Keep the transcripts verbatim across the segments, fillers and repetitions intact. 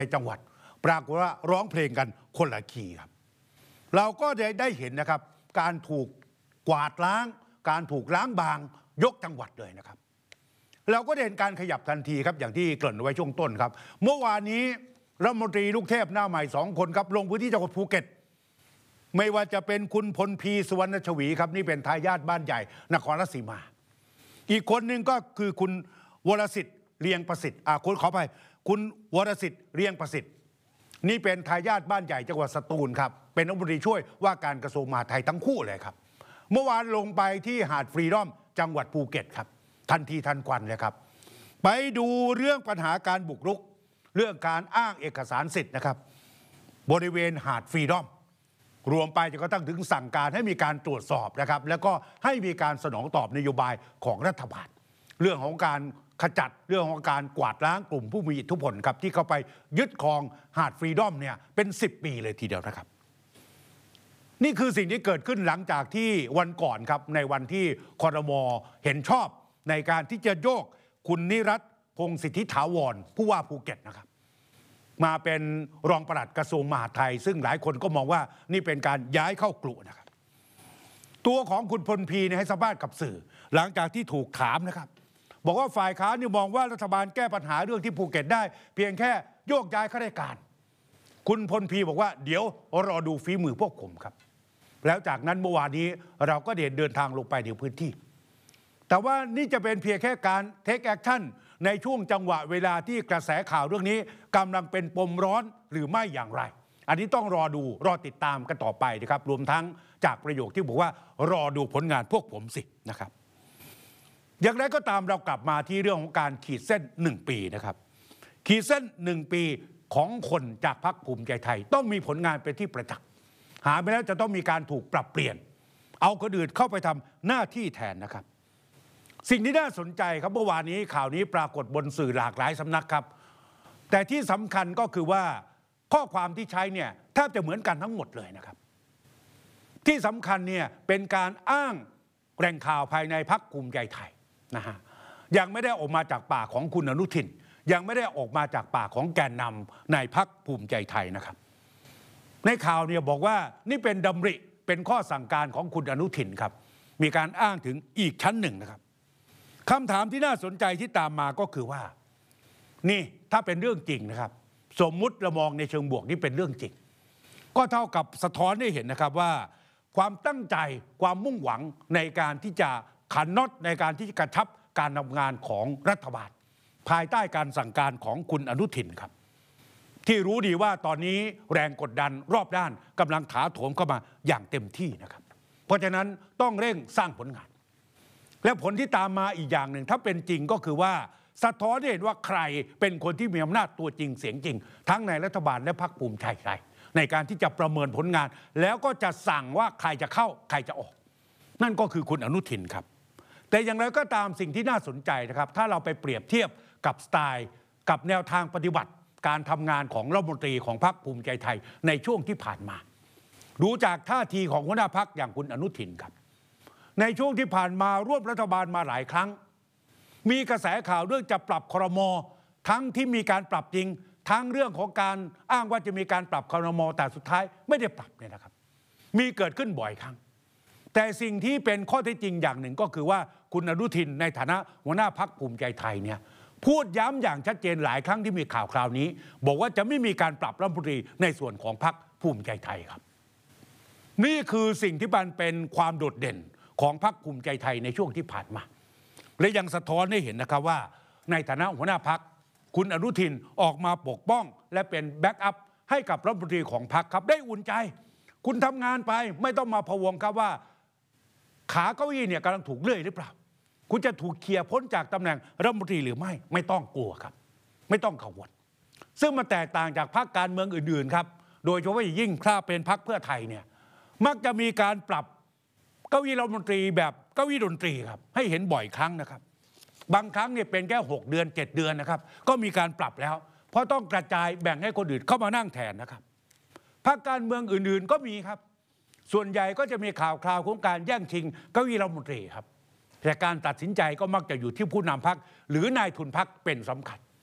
ในจังหวัดปรากฏว่าร้องเพลงกันคนละคีย์ครับเราก็ได้ได้เห็นนะครับการถูกกวาดล้างการถูกล้างบางยกจังหวัดเลยนะครับเราก็เห็นการขยับทันทีครับอย่างที่เกริ่นไว้ช่วงต้นครับเมื่อวานนี้รัฐมนตรีลูกเทพหน้าใหม่สองคนครับลงพื้นที่จังหวัดภูเก็ตไม่ว่าจะเป็นคุณพลพีสุวรรณชวีครับนี่เป็นทายาทบ้านใหญ่นครราชสีมาอีกคนหนึ่งก็คือคุณวรสิทธิ์เรียงประสิทธิ์อ่าคุณขอไปคุณวรสิทธิ์เรียงประสิทธิ์นี่เป็นทายาทบ้านใหญ่จังหวัดสตูลครับเป็นรัฐมนตรีช่วยว่าการกระทรวงมหาดไทยทั้งคู่เลยครับเมื่อวานลงไปที่หาดฟรีดอมจังหวัดภูเก็ตครับทันทีทันควันเลยครับไปดูเรื่องปัญหาการบุกรุกเรื่องการอ้างเอกสารสิทธิ์นะครับบริเวณหาดฟรีดอมรวมไปจนกระทั่งถึงสั่งการให้มีการตรวจสอบนะครับแล้วก็ให้มีการสนองตอบนโยบายของรัฐบาลเรื่องของการขจัดเรื่องของการกวาดล้างกลุ่มผู้มีอิทธิพลครับที่เข้าไปยึดครองหาดฟรีดอมเนี่ยเป็นสิบปีเลยทีเดียวนะครับนี่คือสิ่งที่เกิดขึ้นหลังจากที่วันก่อนครับในวันที่ครม.เห็นชอบในการที่จะโยกคุณนิรัตน์พงษ์สิทธิถาวรผู้ว่าภูเก็ตนะครับมาเป็นรองปลัดกระทรวงมหาดไทยซึ่งหลายคนก็มองว่านี่เป็นการย้ายเข้ากลุ่นะครับตัวของคุณพลพีให้สัมภาษณ์กับสื่อหลังจากที่ถูกถามนะครับบอกว่าฝ่ายค้านนี่มองว่ารัฐบาลแก้ปัญหาเรื่องที่ภูเก็ตได้เพียงแค่โยกย้ายข้าราชการคุณพลพีบอกว่าเดี๋ยวรอดูฝีมือพวกผมครับแล้วจากนั้นเมื่อวานนี้เราก็เดินเดินทางลงไปในพื้นที่แต่ว่านี่จะเป็นเพียงแค่การเทคแอคชั่นในช่วงจังหวะเวลาที่กระแสข่าวเรื่องนี้กำลังเป็นปมร้อนหรือไม่อย่างไรอันนี้ต้องรอดูรอติดตามกันต่อไปนะครับรวมทั้งจากประโยคที่บอกว่ารอดูผลงานพวกผมสินะครับอย่างไรก็ตามเรากลับมาที่เรื่องของการขีดเส้นหนึ่งปีนะครับขีดเส้นหนึ่งปีของคนจากพรรคภูมิใจไทยต้องมีผลงานเป็นที่ประจักษ์หาไปแล้วจะต้องมีการถูกปรับเปลี่ยนเอาคนอื่นเข้าไปทำหน้าที่แทนนะครับสิ่งที่น่าสนใจครับเมื่อวานนี้ข่าวนี้ปรากฏบนสื่อหลากหลายสำนักครับแต่ที่สำคัญก็คือว่าข้อความที่ใช้เนี่ยแทบจะเหมือนกันทั้งหมดเลยนะครับที่สำคัญเนี่ยเป็นการอ้างแหล่งข่าวภายในพรรคภูมิใจไทยนะฮะยังไม่ได้ออกมาจากปากของคุณอนุทินยังไม่ได้ออกมาจากปากของแกนนำในพรรคภูมิใจไทยนะครับในข่าวเนี่ยบอกว่านี่เป็นดำริเป็นข้อสั่งการของคุณอนุทินครับมีการอ้างถึงอีกชั้นหนึ่งนะครับคำถามที่น่าสนใจที่ตามมาก็คือว่านี่ถ้าเป็นเรื่องจริงนะครับสมมุติเรามองในเชิงบวกนี่เป็นเรื่องจริงก็เท่ากับสะท้อนให้เห็นนะครับว่าความตั้งใจความมุ่งหวังในการที่จะขันน็อตในการที่จะกระชับการทำงานของรัฐบาลภายใต้การสั่งการของคุณอนุทินครับที่รู้ดีว่าตอนนี้แรงกดดันรอบด้านกำลังถาโถมเข้ามาอย่างเต็มที่นะครับเพราะฉะนั้นต้องเร่งสร้างผลงานและผลที่ตามมาอีกอย่างหนึ่งถ้าเป็นจริงก็คือว่าสะท้อนให้เห็นว่าใครเป็นคนที่มีอำนาจตัวจริงเสียงจริงทั้งในรัฐบาลและพรรคภูมิใจไทยในการที่จะประเมินผลงานแล้วก็จะสั่งว่าใครจะเข้าใครจะออกนั่นก็คือคุณอนุทินครับแต่อย่างไรก็ตามสิ่งที่น่าสนใจนะครับถ้าเราไปเปรียบเทียบกับสไตล์กับแนวทางปฏิบัติการทำงานของรัฐมนตรีของพรรคภูมิใจไทยในช่วงที่ผ่านมาดูจากท่าทีของหัวหน้าพรรคอย่างคุณอนุทินครับในช่วงที่ผ่านมาร่วมรัฐบาลมาหลายครั้งมีกระแสข่าวเรื่องจะปรับครม.ทั้งที่มีการปรับจริงทั้งเรื่องของการอ้างว่าจะมีการปรับครม.แต่สุดท้ายไม่ได้ปรับเนี่ยนะครับมีเกิดขึ้นบ่อยครั้งแต่สิ่งที่เป็นข้อเท็จจริงอย่างหนึ่งก็คือว่าคุณอนุทินในฐานะหัวหน้าพรรคภูมิใจไทยเนี่ยพูดย้ำอย่างชัดเจนหลายครั้งที่มีข่าวคราวนี้บอกว่าจะไม่มีการปรับรัฐมนตรีในส่วนของพรรคภูมิใจไทยครับนี่คือสิ่งที่มันเป็นความโดดเด่นของพรรคภูมิใจไทยในช่วงที่ผ่านมาและยังสะท้อนให้เห็นนะครับว่าในฐานะหัวหน้าพรรคคุณอนุทินออกมาปกป้องและเป็นแบ็กอัพให้กับรัฐมนตรีของพรรคครับได้อุ่นใจคุณทำงานไปไม่ต้องมาพะวงครับว่าขาเก้าอี้เนี่ยกำลังถูกเลื่อยหรือเปล่าคุณจะถูกเคลียร์พ้นจากตำแหน่งรัฐมนตรีหรือไม่ไม่ต้องกลัวครับไม่ต้องกังวลซึ่งมันแตกต่างจากพรรคการเมืองอื่นๆครับโดยเฉพาะยิ่งถ้าเป็นพรรคเพื่อไทยเนี่ยมักจะมีการปรับเก้าอี้รัฐมนตรีแบบเก้าอี้ดนตรีครับให้เห็นบ่อยครั้งนะครับบางครั้งเนี่ยเป็นแค่หกเดือนเจ็ดเดือนนะครับก็มีการปรับแล้วเพราะต้องกระจายแบ่งให้คนอื่นเข้ามานั่งแทนนะครับพรรคการเมืองอื่นๆก็มีครับส่วนใหญ่ก็จะมีข่าวคราวของการแย่งชิงเก้าอี้รัฐมนตรีครับแต่การตัดสินใจก็มักจะอยู่ที่ผู้นำพรรคหรือนายทุนพรรคเป็นสำคัญ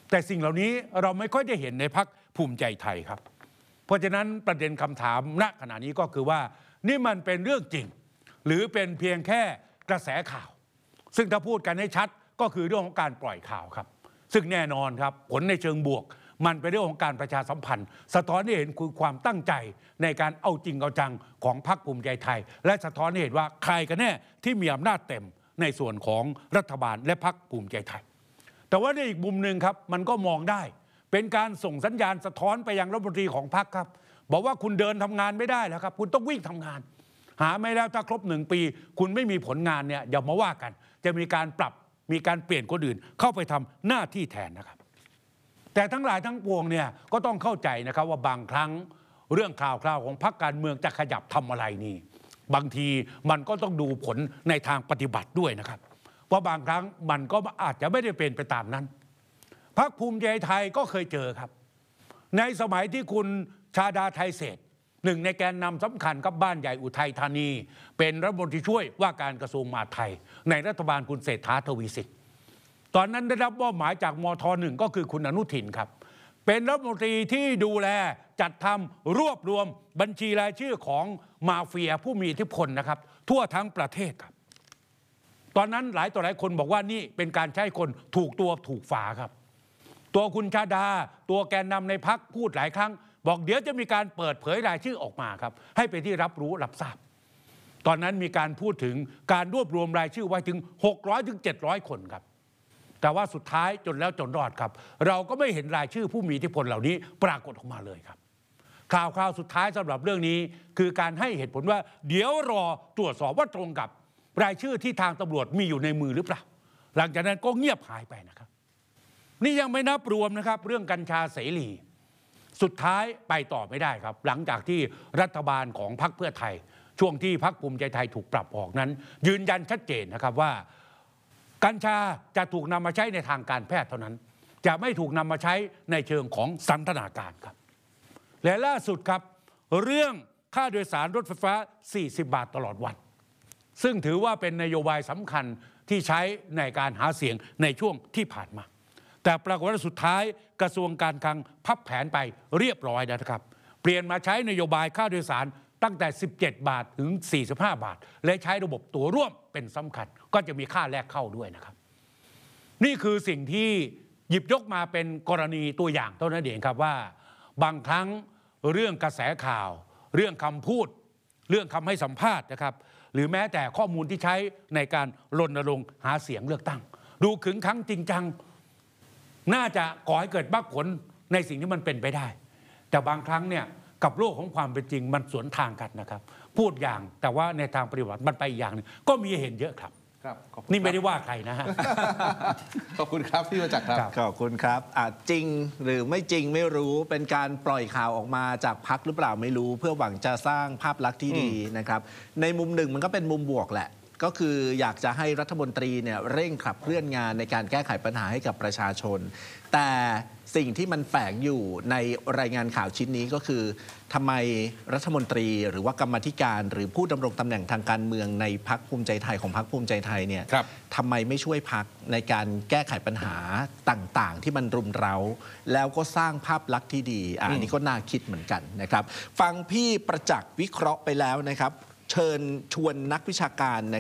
แต่สิ่งเหล่านี้เราไม่ค่อยได้เห็นในพรรคภูมิใจไทยครับเพราะฉะนั้นประเด็นคำถามณขณะนี้ก็คือว่านี่มันเป็นเรื่องจริงหรือเป็นเพียงแค่กระแสข่าวซึ่งถ้าพูดกันให้ชัดก็คือเรื่องของการปล่อยข่าวครับซึ่งแน่นอนครับผลในเชิงบวกมันเป็นเรื่องของการประชาสัมพันธ์สะท้อนให้เห็นคือความตั้งใจในการเอาจริงเอาจังของพรรคภูมิใจไทยและสะท้อนให้เห็นว่าใครกันแน่ที่มีอำนาจเต็มในส่วนของรัฐบาลและพรรคภูมิใจไทยแต่ว่าในอีกมุมหนึ่งครับมันก็มองได้เป็นการส่งสัญญาณสะท้อนไปยังรัฐมนตรีของพรรคครับบอกว่าคุณเดินทำงานไม่ได้แล้วครับคุณต้องวิ่งทำงานหาไม่แล้วถ้าครบหนึ่งปีคุณไม่มีผลงานเนี่ยอย่ามาว่ากันจะมีการปรับมีการเปลี่ยนคนอื่นเข้าไปทำหน้าที่แทนนะครับแต่ทั้งหลายทั้งปวงเนี่ยก็ต้องเข้าใจนะครับว่าบางครั้งเรื่องข่าวคราวของพรรคการเมืองจะขยับทำอะไรนี่บางทีมันก็ต้องดูผลในทางปฏิบัติด้วยนะครับเพราะบางครั้งมันก็อาจจะไม่ได้เป็นไปตามนั้นพรรคภูมิใจไทยก็เคยเจอครับในสมัยที่คุณชาดาไทเศษหนึ่งในแกนนำสำคัญกับบ้านใหญ่อุทัยธานีเป็นรัฐมนตรีช่วยว่าการกระทรวงมหาดไทยในรัฐบาลคุณเศรษฐาทวีสิทธิ์ตอนนั้นได้รับมอบหมายจากมทหนึ่งก็คือคุณอนุทินครับเป็นรัฐมนตรีที่ดูแลจัดทำรวบรวมบัญชีรายชื่อของมาเฟียผู้มีอิทธิพลนะครับทั่วทั้งประเทศครับตอนนั้นหลายต่อหลายคนบอกว่านี่เป็นการใช้คนถูกตัวถูกฝาครับตัวคุณชาดาตัวแกนนำในพรรคพูดหลายครั้งบอกเดี๋ยวจะมีการเปิดเผยรายชื่อออกมาครับให้เป็นที่รับรู้รับทราบตอนนั้นมีการพูดถึงการรวบรวมรายชื่อไว้ถึงหกร้อยถึงเจ็ดร้อยคนครับแต่ว่าสุดท้ายจนแล้วจนรอดครับเราก็ไม่เห็นรายชื่อผู้มีอิทธิพลเหล่านี้ปรากฏออกมาเลยครับข่าวข่าวสุดท้ายสำหรับเรื่องนี้คือการให้เหตุผลว่าเดี๋ยวรอตรวจสอบว่าตรงกับรายชื่อที่ทางตำรวจมีอยู่ในมือหรือเปล่าหลังจากนั้นก็เงียบหายไปนะครับนี่ยังไม่นับรวมนะครับเรื่องกัญชาเสรีสุดท้ายไปต่อไม่ได้ครับหลังจากที่รัฐบาลของพรรคเพื่อไทยช่วงที่พรรคภูมิใจไทยถูกปรับออกนั้นยืนยันชัดเจนนะครับว่ากัญชาจะถูกนำมาใช้ในทางการแพทย์เท่านั้นจะไม่ถูกนำมาใช้ในเชิงของสันทนาการครับและล่าสุดครับเรื่องค่าโดยสารรถไฟฟ้าสี่สิบบาทตลอดวันซึ่งถือว่าเป็นนโยบายสำคัญที่ใช้ในการหาเสียงในช่วงที่ผ่านมาแต่ปรากฏว่าสุดท้ายกระทรวงการคลังพับแผนไปเรียบร้อยนะครับเปลี่ยนมาใช้นโยบายค่าโดยสารตั้งแต่สิบเจ็ดบาทถึงสี่สิบห้าบาทและใช้ระบบตั๋วร่วมเป็นสำคัญก็จะมีค่าแลกเข้าด้วยนะครับนี่คือสิ่งที่หยิบยกมาเป็นกรณีตัวอย่างเท่านั้นเองครับว่าบางครั้งเรื่องกระแสข่าวเรื่องคำพูดเรื่องคำให้สัมภาษณ์นะครับหรือแม้แต่ข้อมูลที่ใช้ในการรณรงค์หาเสียงเลือกตั้งดูขึงขังจริงจังน่าจะก่อให้เกิดมรรคผลในสิ่งที่มันเป็นไปได้แต่บางครั้งเนี่ยกับโลกของความเป็นจริงมันสวนทางกันนะครับพูดอย่างแต่ว่าในทางปฏิบัติมันไปอีกอย่างนึงก็มีเห็นเยอะครับนี่ไม่ได้ว่าใครนะฮะขอบคุณครับพี่ประจักษ์ครับขอบคุณครับอาจจริงหรือไม่จริงไม่รู้เป็นการปล่อยข่าวออกมาจากพรรคหรือเปล่าไม่รู้เพื่อหวังจะสร้างภาพลักษณ์ที่ดีนะครับในมุมหนึ่งมันก็เป็นมุมบวกแหละก็คืออยากจะให้รัฐมนตรีเนี่ยเร่งขับเคลื่อนงานในการแก้ไขปัญหาให้กับประชาชนแต่สิ่งที่มันแฝงอยู่ในรายงานข่าวชิ้นนี้ก็คือทำไมรัฐมนตรีหรือว่ากรรมาธิการหรือผู้ดำรงตำแหน่งทางการเมืองในพรรคภูมิใจไทยของพรรคภูมิใจไทยเนี่ยทำไมไม่ช่วยพรรคในการแก้ไขปัญหาต่างๆที่มันรุมเร้าแล้วก็สร้างภาพลักษณ์ที่ดีอันนี้ก็น่าคิดเหมือนกันนะครับฟังพี่ประจักษ์วิเคราะห์ไปแล้วนะครับเชิญชวนนักวิชาการ